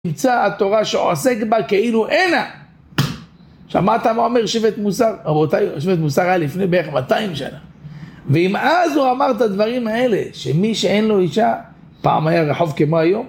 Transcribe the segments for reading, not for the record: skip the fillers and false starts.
נמצא התורה שעוסק בה כאילו אינה. שמעת מה אומר שבט מוסר? רבותיי, שבט מוסר היה לפני בערך 200 שנה. ואם אז הוא אמר את הדברים האלה, שמי שאין לו אישה, פעם היה רחוב כמו היום,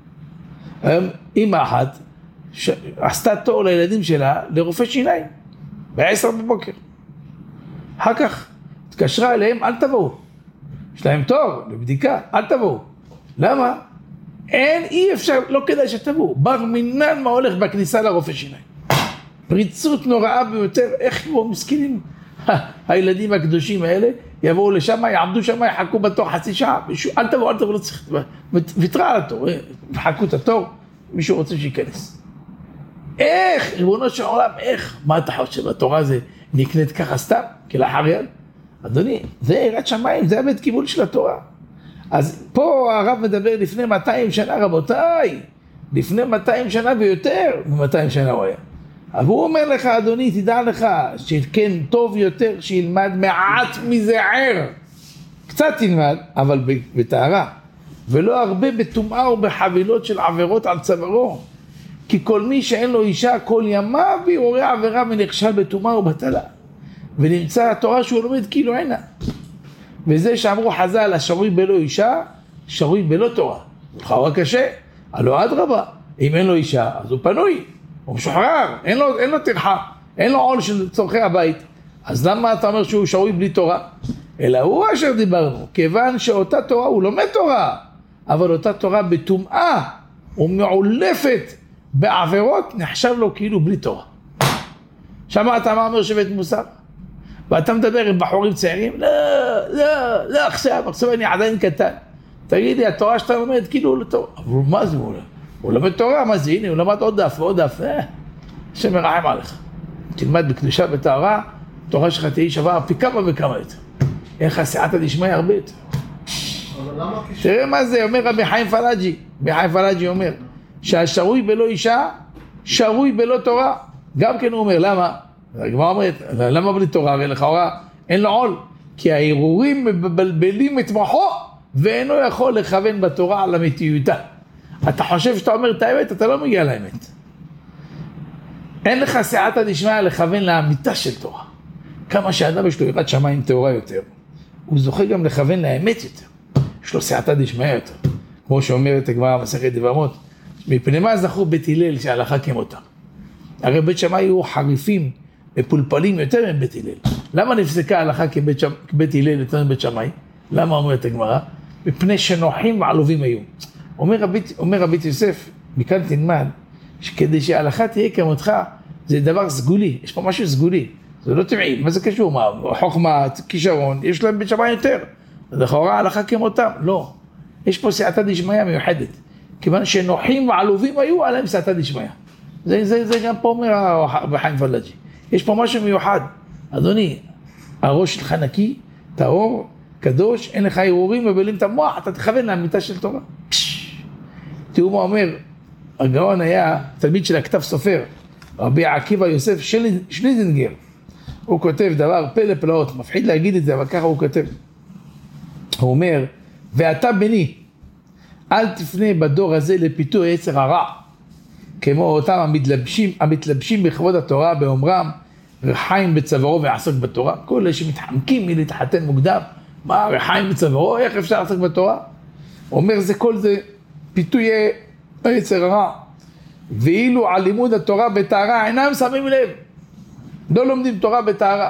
אמא אחת עשתה תור לילדים שלה לרופא שיניים, ב10 בבוקר. אחר כך התקשרה אליהם, אל תבואו. יש להם תור לבדיקה, אל תבואו. למה? אי אפשר, לא כדאי שתבואו. בר מינן מה הולך בכניסה לרופא שיניים. פריצות נוראה ביותר, איך כמו מסכנים הילדים הקדושים האלה, יבואו לשם, יעמדו שם, יחכו בתור חצי שעה, אל תבואו, לא צריך, ויתרה על התור, יחכו את התור, מישהו רוצה שייכנס. איך, ריבונו של עולם, איך? מה אתה חושב, התורה הזה נקנית ככה סתם, כלאחר יד? אדוני, זה יראת שמיים, זה הבית קיבול של התורה. אז פה הרב מדבר לפני 200 שנה, רבותיי, לפני 200 שנה ויותר, מ-200 שנה הוא היה. אבל הוא אומר לך, אדוני, תדע לך, שכן טוב יותר שילמד מעט מזער. קצת תלמד, אבל בטהרה. ולא הרבה בטומאה ובחבילות של עבירות על צווארו. כי כל מי שאין לו אישה, כל ימיו ביעורי עבירה ונכשל בטומאה ובטלה. ונמצא התורה שהוא לומד כאילו אינה. וזה שאמרו חז"ל, השרוי בלא אישה, שרוי בלא תורה. לכאורה קשה, הלא אדרבה. אם אין לו אישה, אז הוא פנוי. הוא משוחרר, אין לו טרחה, אין לו עול של צורכי הבית. אז למה אתה אומר שהוא שרוי בלי תורה? אלא הוא אשר דיברנו, כיוון שאותה תורה, הוא לומד תורה, אבל אותה תורה בטומאה ומעולפת בעבירות, נחשב לו כאילו בלי תורה. שמעת מה אומר שבט מוסר? ואתה מדבר עם בחורים צעירים? לא, עכשיו אני עדיין קטן. תגיד לי, התורה שאתה לומד כאילו לא תורה. אבל מה זה הוא? הוא לומד תורה, מה זה? הנה, הוא למד עוד דף. השם מרחם עליך. תלמד בקדושה בטהרה, תורה שלך תהי שווה פי כמה וכמה יותר. אין לך סייעתא דשמיא הרבה יותר. תראה מה זה, אומר רבי חיים פלאג'י. רבי חיים פלאג'י אומר, שהשרוי בלא אישה, שרוי בלא תורה. גם כן הוא אומר, למה? הגמרא אומרת, למה בלי תורה? הרי לכאורה אין לו עול. כי ההרהורים מבלבלים את מוחו, ואינו יכול לכוון בתורה על אמיתיותה. אתה חושב שאתה אומר את האמת, אתה לא מגיע לאמת. אין לך סייעתא דשמיא לכוון לאמיתה של תורה. כמה שאדם יש לו יראת שמיים טהורה יותר, הוא זוכה גם לכוון לאמת יותר. יש לו סייעתא דשמיא יותר. כמו שאומרת הגמרא במסכת יבמות, מפני מה זכו בית הלל שההלכה כמותם? הרי בית שמאי היו חריפים ופולפלים יותר מבית הלל. למה נפסקה ההלכה כבית הלל יותר מבית שמאי? למה אומרת הגמרא? מפני שנוחים ועלובים היו. אומר רבי יוסף, מכאן תלמד, שכדי שההלכה תהיה כמותך, זה דבר סגולי, יש פה משהו סגולי, זה לא טבעי, מה זה קשור? מה, חוכמה, כישרון, יש להם בית שמאי יותר, לכאורה ההלכה כמותם, לא, יש פה סייעתא דשמיא מיוחדת, כיוון שנוחים ועלובים היו, עליהם סייעתא דשמיא, זה גם פה אומר רבי חיים פלאג'י, יש פה משהו מיוחד, אדוני, הראש שלך נקי, טהור, קדוש, אין לך הרהורים, מבלים את המוח, אתה תכוון לאמיתה של תורה. תראו מה אומר, הגאון היה תלמיד של הכתב סופר, רבי עקיבא יוסף שליזינגר, הוא כותב דבר פלא פלאות, מפחיד להגיד את זה, אבל ככה הוא כותב. הוא אומר, ואתה בני, אל תפנה בדור הזה לפיתוי יצר הרע, כמו אותם המתלבשים בכבוד התורה באומרם, רחיים בצווארו ועסוק בתורה, כל אלה שמתחמקים מלהתחתן מוקדם, מה רחיים בצווארו, איך אפשר לעסוק בתורה? הוא אומר, כל זה פיתוי היצר הרע, ואילו על לימוד התורה בטהרה אינם שמים לב, לא לומדים תורה בטהרה.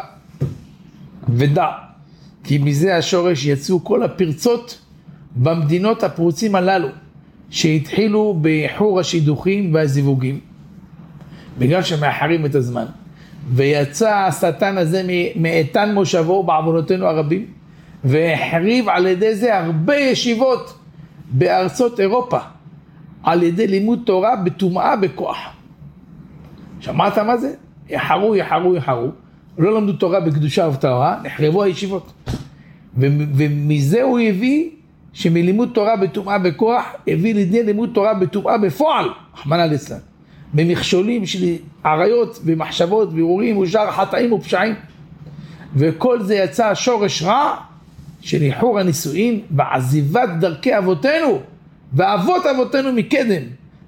ודע, כי מזה השורש יצאו כל הפרצות במדינות הפרוצים הללו, שהתחילו באיחור השידוכים והזיווגים, בגלל שמאחרים את הזמן, ויצא השטן הזה מאיתן מושבו בעוונותינו הרבים, והחריב על ידי זה הרבה ישיבות בארצות אירופה, על ידי לימוד תורה בטומאה בכוח. שמעת מה זה? יחרו, לא למדו תורה בקדושה ובטהרה, נחרבו הישיבות. ומזה הוא הביא שמלימוד תורה בטומאה בכוח, הביא לידי לימוד תורה בטומאה בפועל, רחמנא ליצלן, במכשולים של עריות ומחשבות וערעורים ושאר חטאים ופשעים. וכל זה יצא שורש רע של איחור הנישואין ועזיבת דרכי אבותינו, ואבות אבותינו מקדם,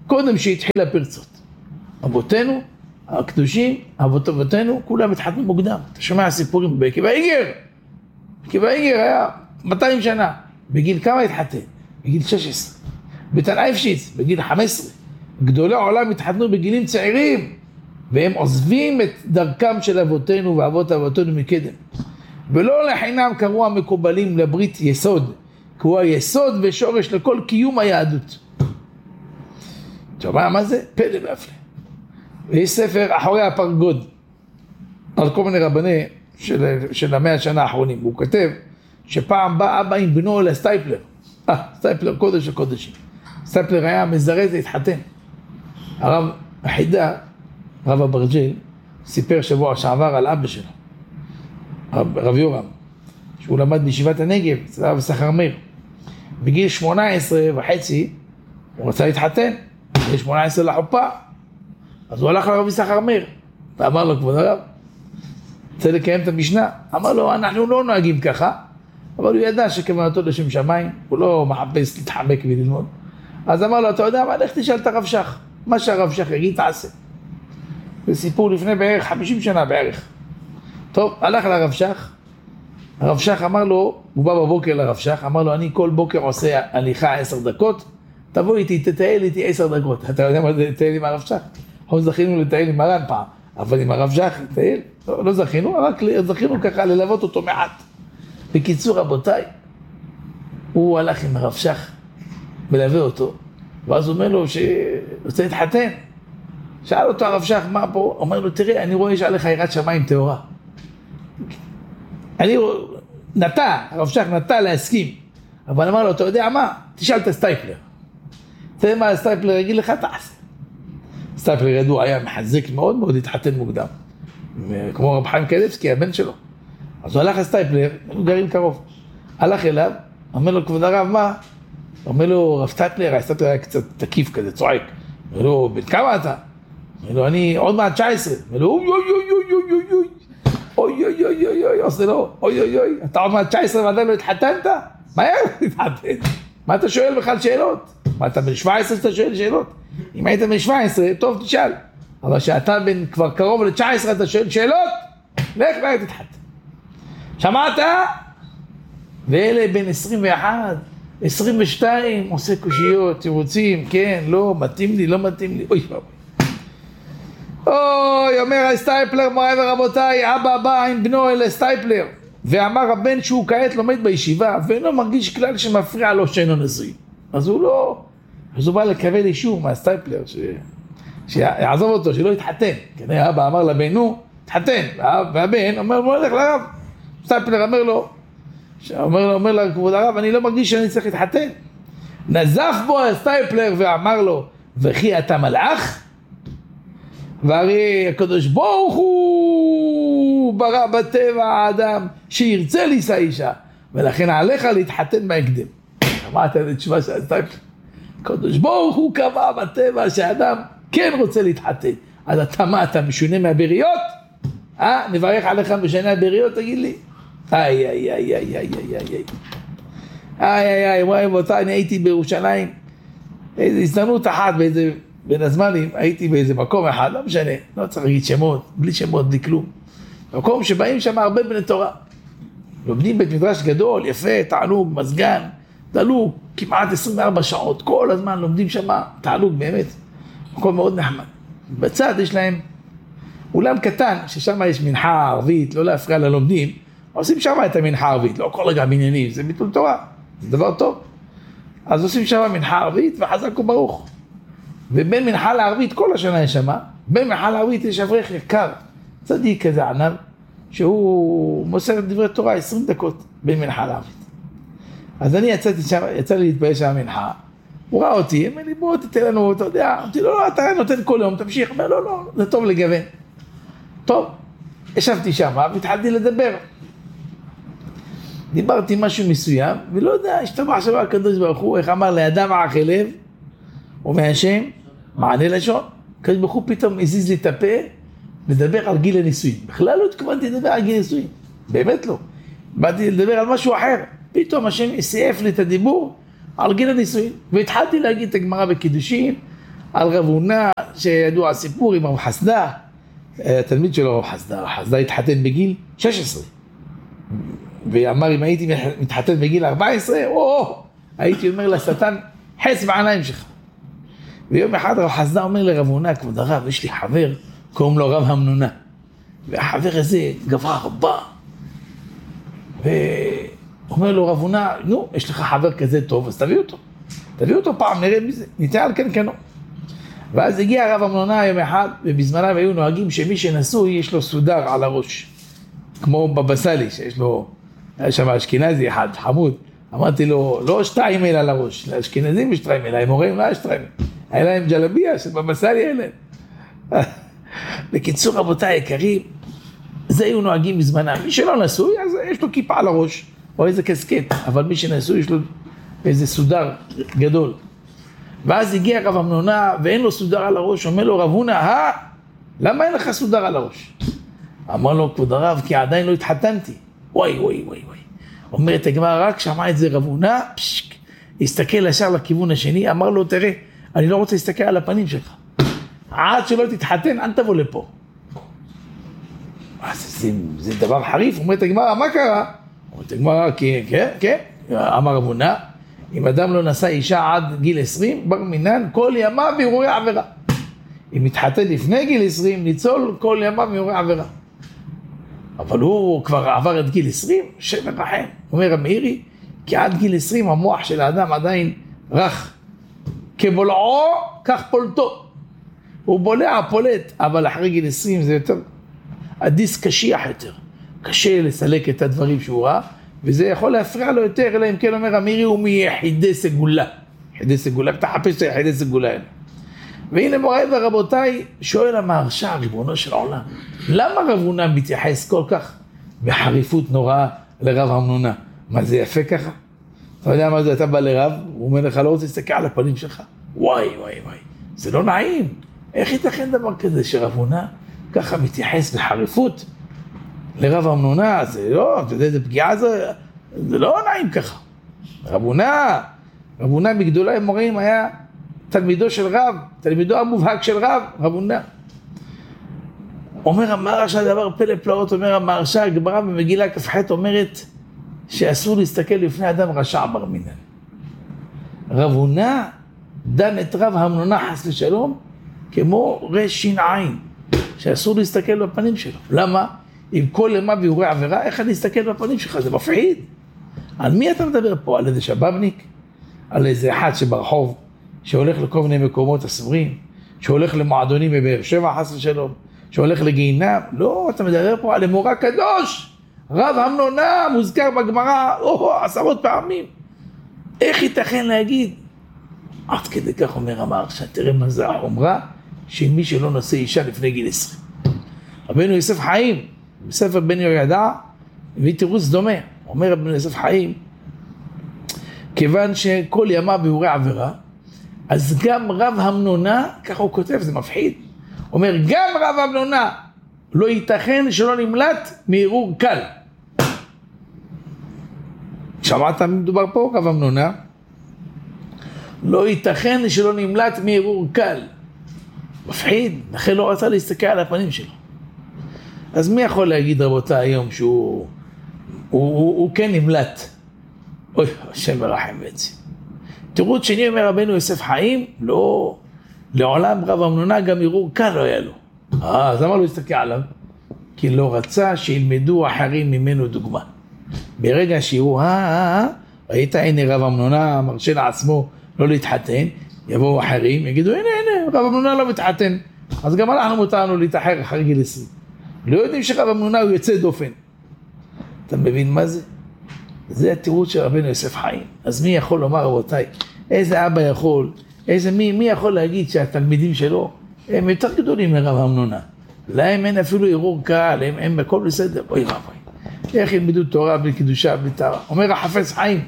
קודם שהתחיל הפרצות. אבותינו, הקדושים, אבותינו, כולם התחתנו מוקדם. אתה שומע סיפורים בעקיבא איגר. עקיבא איגר היה 200 שנה. בגיל כמה התחתן? בגיל 16. בתנא איפשיץ, בגיל 15. גדולי העולם התחתנו בגילים צעירים, והם עוזבים את דרכם של אבותינו ואבות אבותינו מקדם. ולא לחינם קראו המקובלים לברית יסוד, כי הוא היסוד ושורש לכל קיום היהדות. תשמע, מה זה? פלא והפלא. ויש ספר אחורי הפרגוד, על כל מיני רבני של 100 השנה האחרונים. הוא כותב שפעם בא אבא עם בנו לסטייפלר. סטייפלר קודש הקודשים. סטייפלר היה מזרז להתחתן. הרב החידה, רב אברג'ל, סיפר שבוע שעבר על אבא שלו, רב יורם, שהוא למד בישיבת הנגב, אצל הרב סחר מאיר. בגיל 18 וחצי הוא רצה להתחתן, בגיל 18 לחופה. אז הוא הלך לרב סחר מאיר, ואמר לו, כבוד הרב, רוצה לקיים את המשנה? אמר לו, אנחנו לא נוהגים ככה, אבל הוא ידע שכוונתו לשם שמיים, הוא לא מחפש להתחמק וללמוד. אז אמר לו, אתה יודע מה, לך תשאל את הרב שך, מה שהרב שך יגיד תעשה. זה סיפור לפני בערך 50 שנה בערך. טוב, הלך לרב שך, הרב שך אמר לו, הוא בא בבוקר לרב שך, אמר לו, אני כל בוקר עושה הליכה 10 דקות, תבוא איתי, תטייל איתי 10 דקות. אתה יודע מה זה לטייל עם הרב שך? אנחנו זכינו לטייל עם מרן פעם, אבל עם הרב שך לטייל, לא זכינו, רק זכינו ככה ללוות אותו מעט. בקיצור, רבותיי, הוא הלך עם הרב שך, מלווה אותו, ואז הוא אומר לו שרוצה להתחתן. שאל אותו הרב שך, מה פה? אומר לו, תראה, אני רואה שעליך יראת שמיים טהורה. הרב שך נטה להסכים, אבל אמר לו, אתה יודע מה? תשאל את הסטייפלר. תראה מה הסטייפלר יגיד לך, תעשה. סטייפלר ידוע היה מחזק מאוד מאוד, התחתן מוקדם. כמו רב חיים קלבסקי, הבן שלו. אז הוא הלך לסטייפלר, הם גרים קרוב. הלך אליו, אומר לו, כבוד הרב, מה? אומר לו, רב סטייפלר, הסטייפלר היה קצת תקיף כזה, צועק. אומר לו, בן כמה אתה? אומר לו, אני עוד מעט 19. אומר לו, אוי אוי אוי אוי אוי אוי אוי אוי אוי אוי אוי, עושה לו, אוי אוי אוי, אתה עוד מעט 19 ועדיין לא התחתנת? מה היה להתחתן? מה אתה שואל בכלל שאלות? מה, אתה בן 17 שאתה שואל שאלות? אם היית בן 17, טוב תשאל. אבל שאתה בן כבר קרוב ל-19 אתה שואל שאלות, לך והיית תתחתן. שמעת? ואלה בין 21, 22, עושה קושיות, תירוצים, כן, לא, מתאים לי, לא מתאים לי, אוי ואוי. אוי, אומר הסטייפלר, מוריי ורבותיי, אבא בא עם בנו אל הסטייפלר, ואמר הבן שהוא כעת לומד בישיבה, ואינו מרגיש כלל שמפריע לו שאינו נשוי. אז הוא לא, אז הוא בא לקבל אישור מהסטייפלר, שיעזוב אותו, שלא יתחתן. כנראה אבא אמר לבנו, תחתן, והבן אומר, בוא נלך לרב. סטייפלר אומר לו, כבוד הרב, אני לא מרגיש שאני צריך להתחתן. נזף בו הסטייפלר ואמר לו, וכי אתה מלאך? והרי הקדוש ברוך הוא ברא בטבע האדם שירצה לישא אישה, ולכן עליך להתחתן בהקדם. שמעת את התשובה של הסטייפלר? הקדוש ברוך הוא קבע בטבע שהאדם כן רוצה להתחתן. אז אתה מה, אתה משונה מהבריות? נברך עליך משנה הבריות, תגיד לי. איי איי איי איי איי איי איי איי איי, וואי ואותה, אני הייתי בירושלים, איזו הזדמנות אחת בין הזמנים, הייתי באיזה מקום אחד, לא משנה, לא צריך להגיד שמות, בלי שמות, בלי כלום. מקום שבאים שם הרבה בני תורה. לומדים בית מדרש גדול, יפה, תענוג, מזגן, תענוג, כמעט 24 שעות, כל הזמן לומדים שם, תענוג באמת. מקום מאוד נחמד. בצד יש להם אולם קטן, ששם יש מנחה ערבית, לא להפריע ללומדים, עושים שם את המנחה הערבית, לא כל רגע מניינים, זה ביטול תורה, זה דבר טוב. אז עושים שם מנחה ערבית וחזק וברוך. ובין מנחה לערבית, כל השנה יש שם, בין מנחה לערבית יש אברך יקר, צדיק כזה ענב, שהוא מוסר את דברי תורה 20 דקות בין מנחה לערבית. אז אני יצא לי להתפעל שם המנחה, הוא ראה אותי, אמר לי בוא תתן לנו, אתה יודע, אמרתי לו לא, אתה נותן כל יום, תמשיך, אמר לא, לא, זה טוב לגוון. טוב, ישבתי שם והתחלתי לדבר. דיברתי משהו מסוים, ולא יודע, השתבח שם הקדוש ברוך הוא, איך אמר לאדם ערך לב, ומהשם, מענה לשון. הקדוש ברוך הוא פתאום הזיז לי את הפה, לדבר על גיל הנישואין. בכלל לא התכוונתי לדבר על גיל הנישואין, באמת לא. באתי לדבר על משהו אחר, פתאום השם סייף לי את הדיבור על גיל הנישואין. והתחלתי להגיד את הגמרא בקידושין, על רב הונא, שידוע הסיפור עם רב חסדא, התלמיד שלו רב חסדא, חסדא התחתן בגיל 16. ואמר, אם הייתי מתחתן בגיל 14, הייתי אומר לשטן, חס בעיניים שלך. ויום אחד רב חסדא אומר לרב הונא, כבוד הרב, יש לי חבר, קוראים לו רב המנונה. והחבר הזה גברה רבה. ואומר לו רב הונא, נו, יש לך חבר כזה טוב, אז תביא אותו פעם, נראה מי זה, ניתן על כן. ואז הגיע רב המנונה יום אחד, ובזמניו היו נוהגים שמי שנשוי יש לו סודר על הראש. כמו בבא סאלי, שיש לו, היה שם אשכנזי אחד, חמוד. אמרתי לו, לא שתיים אלא על הראש, לאשכנזים יש שתיים אלא, הם אומרים, לא יש שתיים. היה להם ג'לביה של בבא סאלי אלה. בקיצור, רבותיי יקרים, זה היו נוהגים בזמנם. מי שלא נשוי, אז יש לו כיפה על הראש, או איזה קסקט, אבל מי שנשוי יש לו איזה סודר גדול. ואז הגיע רב המנונה, ואין לו סודר על הראש, אומר לו רב הונא, למה אין לך סודר על הראש? אמר לו, כבוד הרב, כי עדיין לא התחתנתי. וואי. אומרת הגמרא, רק שמע את זה רב הונא, הסתכל ישר לכיוון השני, אמר לו, תראה, אני לא רוצה להסתכל על הפנים שלך. עד שלא תתחתן, אל תבוא לפה. זה דבר חריף, אומרת הגמרא, מה קרה? אומרת הגמרא, כן, אמר רב הונא, אם אדם לא נשא אישה עד גיל 20, בר מינן, כל ימיו יורא עבירה. אם מתחתן לפני גיל 20, ניצול כל ימיו יורא עבירה. אבל הוא כבר עבר את גיל 20, שם רחם. אומר המאירי, כי עד גיל 20 המוח של האדם עדיין רך. כבולעו, כך פולטו. הוא בולע, פולט, אבל אחרי גיל 20 זה יותר, הדיסק קשיח יותר. קשה לסלק את הדברים שהוא ראה, וזה יכול להפריע לו יותר, אלא אם כן אומר המאירי, הוא מיחידי סגולה. יחידי סגולה, תחפש את יחידי סגולה האלה. והנה מוריי ורבותיי, שואל המהרש"א, ריבונו של עולם, למה רב הונא מתייחס כל כך בחריפות נוראה לרב המנונה? מה זה יפה ככה? אתה יודע מה זה, אתה בא לרב, הוא אומר לך, לא רוצה להסתכל על הפנים שלך. וואי, זה לא נעים. איך ייתכן דבר כזה שרב הונא ככה מתייחס בחריפות לרב המנונה? זה לא, אתה יודע, זה פגיעה, זה לא נעים ככה. רב הונא מגדולי המוראים היה תלמידו של רב, תלמידו המובהק של רב הונא. אומר המהרש"א דבר פלא פלאות, אומר המהרש"א, הגמרא במגילה כ"ח אומרת שאסור להסתכל לפני אדם רשע בר מינן. רב הונא דן את רב המנונה חס לשלום כמו רש"ע, שאסור להסתכל בפנים שלו. למה? אם כל ימיו יורא עבירה, איך אני אסתכל בפנים שלך? זה מפחיד. על מי אתה מדבר פה? על איזה שבבניק? על איזה אחד שברחוב שהולך לכל מיני מקומות אסורים, שהולך למועדונים בבאר שבע חס ושלום, שהולך לגיהינום? לא, אתה מדבר פה על אמורא קדוש, רב המנונה מוזכר בגמרא עשרות פעמים. איך ייתכן להגיד? עד כדי כך אומר המהרש"א, תראה מה זה החומרה של מי שלא נושא אישה לפני גיל 20. רבנו יוסף חיים, בספר בן יהוידע, הביא תירוץ דומה. אומר רבנו יוסף חיים, כיוון שכל ימיו יורא עבירה, אז גם רב המנונה, ככה הוא כותב, זה מפחיד. אומר, גם רב המנונה לא ייתכן שלא נמלט מערעור קל. שמעת מדובר פה? רב המנונה לא ייתכן שלא נמלט מערעור קל. מפחיד, לכן לא רצה להסתכל על הפנים שלו. אז מי יכול להגיד רבותיי היום שהוא כן נמלט? אוי, השם מרחם בעצם. תירוץ שני אומר רבנו יוסף חיים, לא, לעולם רב המנונה גם ערעור קל לא היה לו. אז למה לא הסתכל עליו? כי לא רצה שילמדו אחרים ממנו דוגמה. ברגע שיראו, ראית, הנה רב המנונה מרשה לעצמו לא להתחתן, יבואו אחרים, יגידו, הנה, רב המנונה לא מתחתן, אז גם אנחנו מותרנו להתאחר אחרי גיל 20. לא יודעים שרב המנונה הוא יוצא דופן. אתה מבין מה זה? זה התירוץ של רבנו יוסף חיים. אז מי יכול לומר, רבותיי, איזה אבא יכול, מי יכול להגיד שהתלמידים שלו הם יותר גדולים מרב המנונה? להם אין אפילו ערעור קל, הם בכל בסדר. אוי רבי, איך ילמדו תורה בלי קדושה, בלי טהרה? אומר החפץ חיים,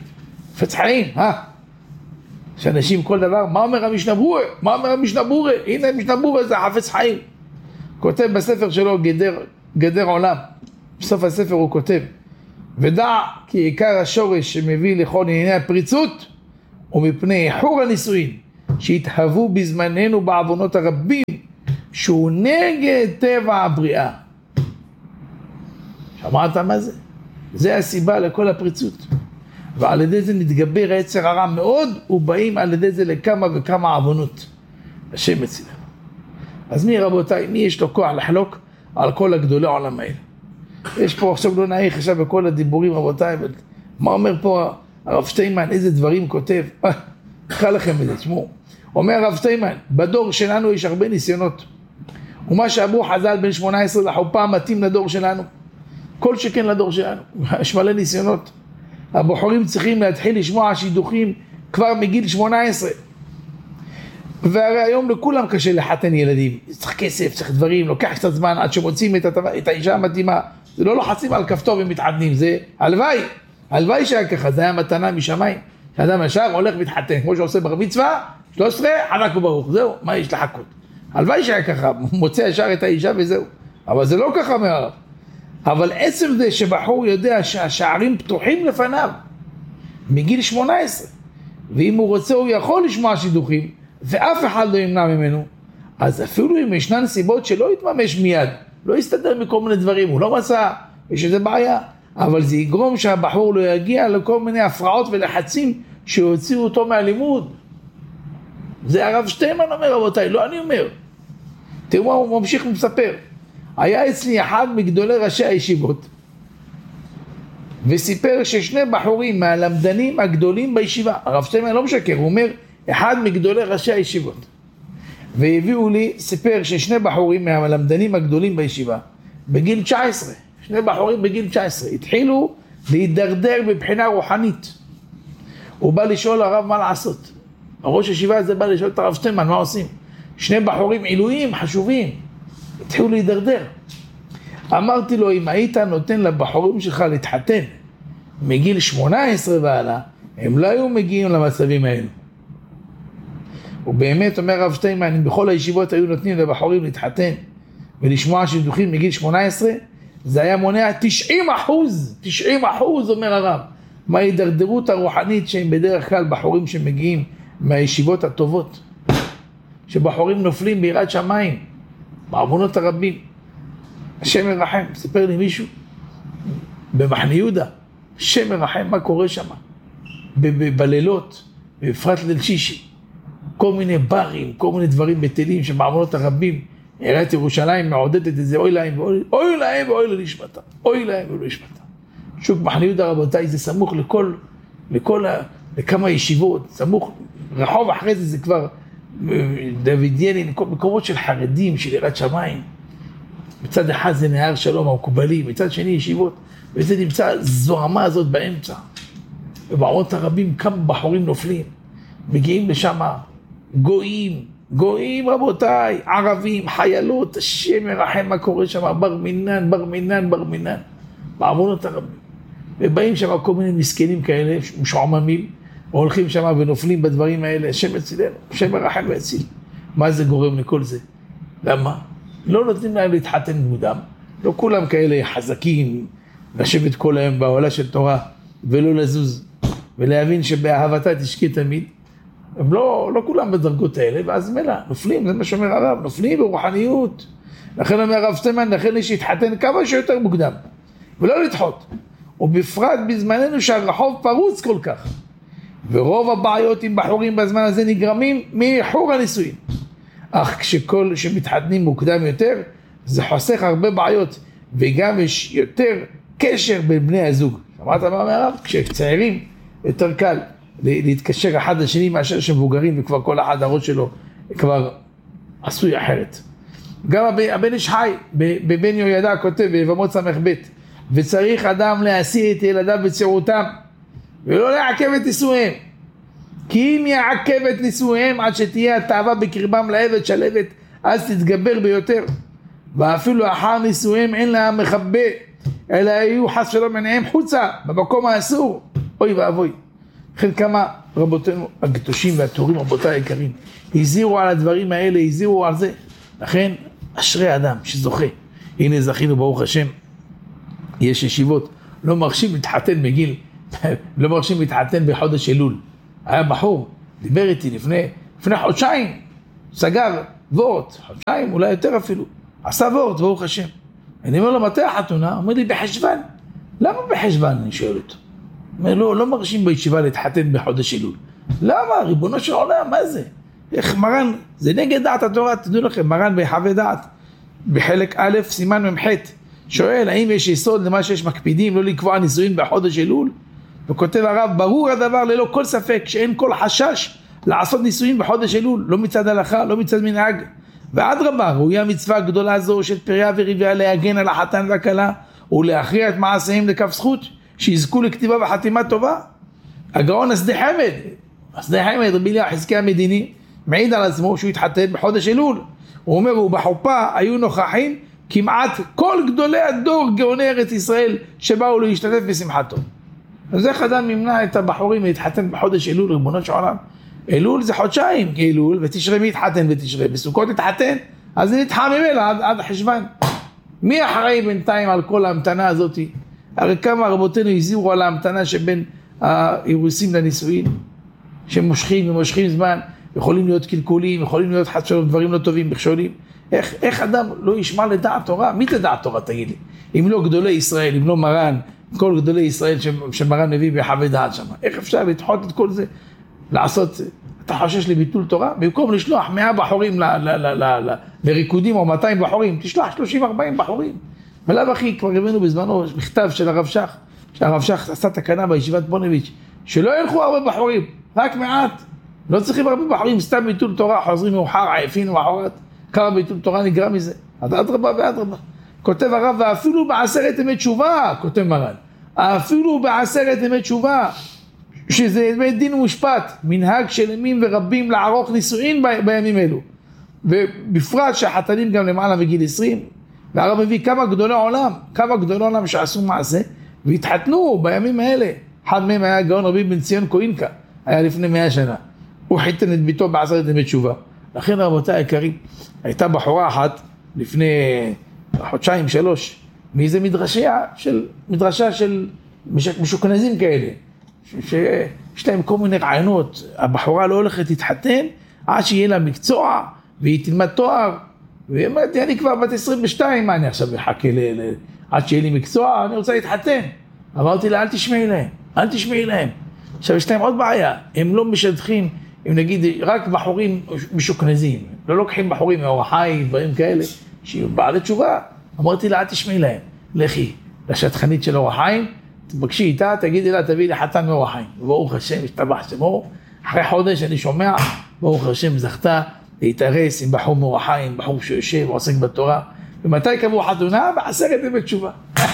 שאנשים כל דבר, מה אומר המשנה ברורה? הנה המשנה ברורה, זה החפץ חיים. כותב בספר שלו גדר עולם. בסוף הספר הוא כותב, ודע כי עיקר השורש שמביא לכל ענייני הפריצות הוא מפני איחור הנישואין שהתהוו בזמננו בעוונות הרבים, שהוא נגד טבע הבריאה. שמעת מה זה? זה הסיבה לכל הפריצות. ועל ידי זה נתגבר היצר הרע מאוד, ובאים על ידי זה לכמה וכמה עוונות. השם אצלנו. אז מי רבותיי, מי יש לו כוח לחלוק על כל הגדולי העולם האלה? יש פה עכשיו לא נעיך עכשיו בכל הדיבורים רבותיי, מה אומר פה הרב שטיינמן, איזה דברים כותב? קרא לכם את זה, תשמעו. אומר הרב שטיינמן, בדור שלנו יש הרבה ניסיונות. ומה שאמרו חז"ל בן 18 לחופה מתאים לדור שלנו. כל שכן לדור שלנו. יש מלא ניסיונות. הבחורים צריכים להתחיל לשמוע שידוכים כבר מגיל 18. והרי היום לכולם קשה לחתן ילדים. צריך כסף, צריך דברים, לוקח קצת זמן עד שמוצאים את האישה המתאימה. זה לא לוחצים על כפתור ומתחתנים, זה הלוואי. הלוואי שהיה ככה, זה היה מתנה משמיים. שאדם ישר הולך מתחתן, כמו שעושה בר מצווה, 13, חזק וברוך, זהו, מה יש לחכות? הלוואי שהיה ככה, מוצא ישר את האישה וזהו. אבל זה לא ככה מהרב. אבל עצם זה שבחור יודע שהשערים פתוחים לפניו, מגיל 18, ואם הוא רוצה הוא יכול לשמוע שידוכים, ואף אחד לא ימנע ממנו, אז אפילו אם ישנן סיבות שלא יתממש מיד, לא יסתדר מכל מיני דברים, הוא לא מצא, יש איזה בעיה, אבל זה יגרום שהבחור לא יגיע לכל מיני הפרעות ולחצים שיוציאו אותו מהלימוד. זה הרב שטיינמן אומר רבותיי, לא אני אומר. תראו מה הוא ממשיך ומספר. היה אצלי אחד מגדולי ראשי הישיבות, וסיפר ששני בחורים מהלמדנים הגדולים בישיבה, הרב שטיינמן לא משקר, הוא אומר, אחד מגדולי ראשי הישיבות. והביאו לי, סיפר ששני בחורים מהלמדנים הגדולים בישיבה, בגיל 19, שני בחורים בגיל 19, התחילו להידרדר בבחינה רוחנית. הוא בא לשאול הרב מה לעשות. הראש הישיבה הזה בא לשאול את הרב שטיינמן, מה עושים? שני בחורים עילויים, חשובים, התחילו להידרדר. אמרתי לו, אם היית נותן לבחורים שלך להתחתן מגיל 18 ועלה, הם לא היו מגיעים למצבים האלו. ובאמת אומר הרב שטיינמן, אם בכל הישיבות היו נותנים לבחורים להתחתן ולשמוע שידוכים מגיל 18, זה היה מונע 90%, אומר הרב, מההידרדרות הרוחנית שהם בדרך כלל בחורים שמגיעים מהישיבות הטובות, שבחורים נופלים ביראת שמיים, בעוונות הרבים. השם ירחם, סיפר לי מישהו, במחנה יהודה, השם ירחם, מה קורה שם? בלילות, בפרט ליל שישי, כל מיני ברים, כל מיני דברים בטלים שבעוונות הרבים, עיריית ירושלים מעודדת את זה, אוי להם ואוי לנשמתם, אוי להם ואוי לנשמתם. שוק מחנה יהודה רבותיי, זה סמוך לכמה ישיבות, סמוך, רחוב אחרי זה כבר דוד ילין, מקומות של חרדים, של יראת שמיים. מצד אחד זה נהר שלום המקובלי, מצד שני ישיבות, וזה נמצא זוהמה הזאת באמצע. ובעוונות הרבים כמה בחורים נופלים, מגיעים לשם גויים רבותיי, ערבים, חיילות, השם ירחם מה קורה שם, בר מינן, בעוונות הרבים. ובאים שם כל מיני מסכנים כאלה, משועממים, הולכים שם ונופלים בדברים האלה, השם יצילנו, השם ירחם ויציל. מה זה גורם לכל זה? למה? לא נותנים להם להתחתן מוקדם, לא כולם כאלה חזקים, לשבת כל היום בעולה של תורה, ולא לזוז, ולהבין שבאהבתה תשקי תמיד. הם לא כולם בדרגות האלה, ואז מלה, נופלים, זה מה שאומר הרב, נופלים ברוחניות. לכן אומר הרב שטיינמן, לכן יש להתחתן כמה שיותר מוקדם, ולא לדחות. ובפרט בזמננו שהרחוב פרוץ כל כך. ורוב הבעיות עם בחורים בזמן הזה נגרמים מאיחור הנישואין. אך שמתחתנים מוקדם יותר, זה חוסך הרבה בעיות, וגם יש יותר קשר בין בני הזוג. שמעת מה אומר הרב? כשצעירים יותר קל להתקשר אחד לשני מאשר שמבוגרים, וכבר כל אחד הראש שלו כבר עשוי אחרת. גם הבן איש חי, בבן יהוידע כותב ביבמות ס"ב, וצריך אדם להשיא את ילדיו בצעירותם, ולא לעכב את נישואיהם. כי אם יעכב את נישואיהם עד שתהיה התאווה בקרבם לעבד שלבת, אז תתגבר ביותר. ואפילו אחר נישואיהם אין להם מכבה, אלא יהיו חס שלום עיניהם חוצה, במקום האסור. אוי ואבוי. לכן כמה רבותינו הקדושים והטהורים, רבותיי היקרים, הזהירו על הדברים האלה, הזהירו על זה. לכן אשרי אדם שזוכה. הנה זכינו ברוך השם. יש ישיבות, לא מרשים להתחתן בגיל, לא מרשים להתחתן בחודש אלול. היה בחור, דיבר איתי לפני לפני חודשיים, סגר וורט, חודשיים, אולי יותר אפילו, עשה וורט, ברוך השם. אני אומר לו, מתי החתונה? הוא אומר לי, בחשבן. למה בחשבן? אני שואל אותו. הוא אומר, לא מרשים בישיבה להתחתן בחודש אלול. למה? ריבונו של עולם, מה זה? איך מרן, זה נגד דעת התורה, תדעו לכם, מרן בחווה דעת, בחלק א', סימן ממח' שואל, האם יש יסוד למה שיש מקפידים, לא לקבוע נישואין בחודש אלול? וכותב הרב, ברור הדבר ללא כל ספק, שאין כל חשש לעשות נישואין בחודש אלול, לא מצד הלכה, לא מצד מנהג. ואדרבה, ראויה מצווה גדולה זו של פריה וריביה להגן על החתן והכלה, ולהכריע את מעשיהם לכף זכות, שיזכו לכתיבה וחתימה טובה. הגאון השדה חמד, רבי אליהו חזקיה המדיני, מעיד על עצמו שהוא התחתן בחודש אלול. הוא אומר, ובחופה היו נוכחים כמעט כל גדולי הדור גאוני ארץ ישראל שבאו להשתתף בשמחתו. אז איך אדם ימנע את הבחורים להתחתן בחודש אלול, ריבונו של עולם? אלול זה חודשיים, אלול ותשרי, מי יתחתן ותשרי? בסוכות יתחתן, אז זה נתחם ממנה עד חשבן. מי אחראי בינתיים על כל ההמתנה הזאת? הרי כמה רבותינו הזהירו על ההמתנה שבין האירוסין לנישואין, שמושכים ומושכים זמן, יכולים להיות קלקולים, יכולים להיות חדשות, דברים לא טובים, מכשולים. איך אדם לא ישמע לדעת תורה? מי תדעת תורה, תגיד לי? אם לא גדולי ישראל, אם לא מרן, כל גדולי ישראל שמרן מביא בחווה דעת שם. איך אפשר לדחות את כל זה? לעשות, אתה חושש לביטול תורה? במקום לשלוח 100 בחורים לריקודים או 200 בחורים, תשלח 30-40 בחורים. ולאו אחי, כבר הבאנו בזמנו מכתב של הרב שך, שהרב שך עשה תקנה בישיבת פונביץ', שלא ילכו הרבה בחורים, רק מעט. לא צריכים הרבה בחורים, סתם ביטול תורה, חוזרים מאוחר, עייפין ומחרת. כמה ביטול תורה נגרע מזה? עד אדרבה ואדרבה. כותב הרב, ואפילו בעשרת ימי תשובה, כותב מרן, אפילו בעשרת ימי תשובה, שזה בית דין ומשפט, מנהג של ימים ורבים לערוך נישואין בימים אלו. ובפרט שהחתנים גם למעלה בגיל 20, והרב מביא כמה גדולי עולם שעשו מעשה, והתחתנו בימים האלה. אחד מהם היה גאון רבי בן ציון קוינקה, היה לפני 100 שנה. הוא חיתן את ביתו בעשרת ימי תשובה. לכן רבותיי היקרים, הייתה בחורה אחת לפני חודשיים 3, מאיזה מדרשה של משוכנזים כאלה, שיש להם כל מיני רעיונות. הבחורה לא הולכת להתחתן עד שיהיה לה מקצוע והיא תלמד תואר, והיא אומרת, אני כבר בת 22, מה אני עכשיו מחכה עד שיהיה לי מקצוע, אני רוצה להתחתן. אמרתי לה, אל תשמעי להם. עכשיו יש להם עוד בעיה, הם לא משדכים, אם נגיד רק בחורים משוכנזים, לא לוקחים בחורים מאור החיים, דברים כאלה, שיהיו בעלי תשובה. אמרתי לה, אל תשמעי להם, לכי לשטחנית של אור החיים, תבקשי איתה, תגידי לה, תביא לי חתן מאור החיים. ברוך השם, השתבח שמו, אחרי חודש אני שומע, ברוך השם זכתה להתארס עם בחור מאור החיים, בחור שיושב ועוסק בתורה. ומתי קבעו חתונה? בעשרת ימי תשובה.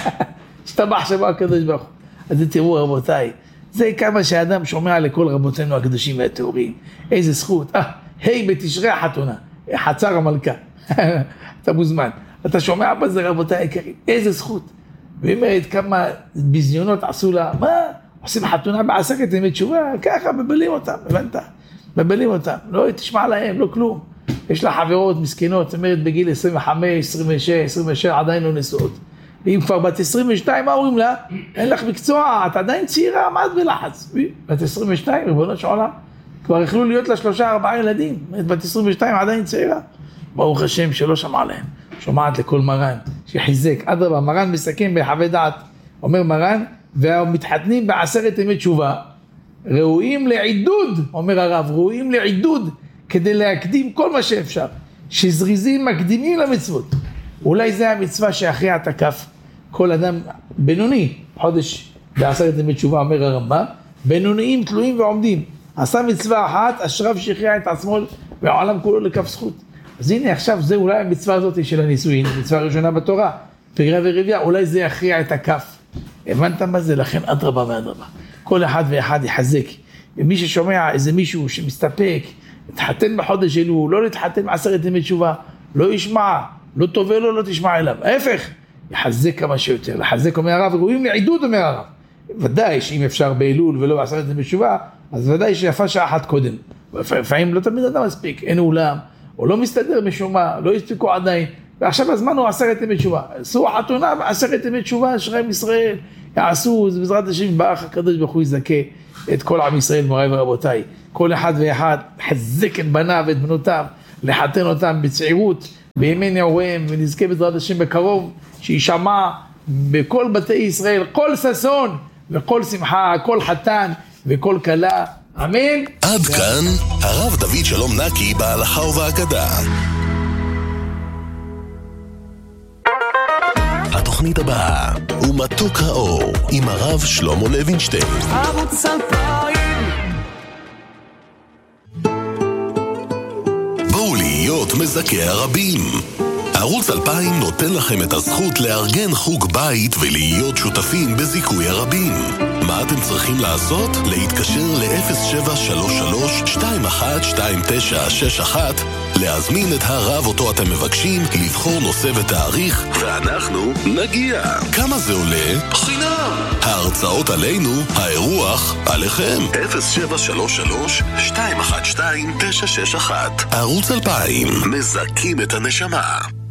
השתבח שמו הקדוש ברוך הוא. אז תראו רבותיי, זה כמה שאדם שומע לכל רבותינו הקדושים והטהורים. איזה זכות. בתשרי החתונה, חצר המלכה. אתה מוזמן. אתה שומע בזה רבותיי היקרים. איזה זכות. ואומרת כמה בזיונות עשו לה, מה? עושים חתונה בעשרת ימי תשובה? ככה מבלים אותם, הבנת? מבלים אותם. לא תשמע להם, לא כלום. יש לה חברות מסכנות, זאת אומרת בגיל 25, 26, 27 עדיין לא נשואות. ואם כבר בת 22, מה אומרים לה? אין לך מקצוע, את עדיין צעירה, מה את בלחץ? בת 22, ריבונו של עולם, כבר יכלו להיות לה 3-4 ילדים, בת 22 עדיין צעירה. ברוך השם שלא שמע להם, שומעת לכל מרן, שחיזק. אדרבה, מרן מסכם בחווה דעת, אומר מרן, והמתחתנים בעשרת ימי תשובה, ראויים לעידוד, אומר הרב, ראויים לעידוד, כדי להקדים כל מה שאפשר, שזריזים מקדימים למצוות. אולי זה המצווה שהכריע את הכף. כל אדם בינוני, חודש בעשרת ימי תשובה, אומר הרמב"ם, בינוניים תלויים ועומדים. עשה מצווה אחת, אשריו שהכריע את עצמו והעולם כולו לכף זכות. אז הנה עכשיו זה אולי המצווה הזאת של הנישואין, מצווה ראשונה בתורה, פריה ורבייה, אולי זה יכריע את הכף. הבנת מה זה? לכן אדרבה ואדרבה. כל אחד ואחד יחזק. ומי ששומע איזה מישהו שמסתפק, להתחתן בחודש אלו, לא להתחתן בעשרת ימי תשובה, לא ישמע, לא טובה לו, לא תשמע אליו. ההפך, יחזק כמה שיותר. לחזק אומר הרב, ראויים לעידוד אומר הרב. ודאי שאם אפשר באלול ולא בעשרת ימי תשובה, אז ודאי שיפה שעה אחת קודם. לפעמים לא תמיד אדם מספיק, אין אולם, או לא מסתדר משום מה, לא הספיקו עדיין. ועכשיו הזמן הוא 10 ימי תשובה. עשו חתונה ב10 ימי תשובה, אשריהם ישראל, יעשו, בעזרת השם, ברך הקדוש ברוך הוא יזכה, את כל עם ישראל, מוריי ורבותיי. כל אחד ואחד חזק את בניו ואת בנותיו, לחתן אותם בצעירות, בימי נעוריהם, ונזכה בעזרת השם בקרוב, שישמע בכל בתי ישראל, כל ששון וכל שמחה, כל חתן וכל כלה. אמן. עד כאן הרב דוד שלום נקי בהלכה ובהגדה. התוכנית הבאה הוא מתוק האור עם הרב שלמה לוינשטיין. ערוץ 2000. בואו להיות מזכי הרבים. ערוץ 2000 נותן לכם את הזכות לארגן חוג בית ולהיות שותפים בזיכוי הרבים. מה אתם צריכים לעשות? להתקשר ל-0733-212961, להזמין את הרב אותו אתם מבקשים, לבחור נושא ותאריך, ואנחנו נגיע. כמה זה עולה? חינם. ההרצאות עלינו, האירוח עליכם. 0733-212961. ערוץ 2000 מזכים את הנשמה.